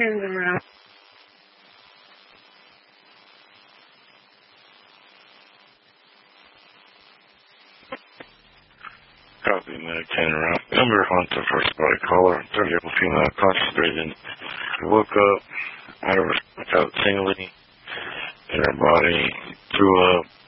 turn around. Copy, meditating around. Number on the first body caller, 30-year-old female, concentrated. Woke up, out of tingling in her body, threw up,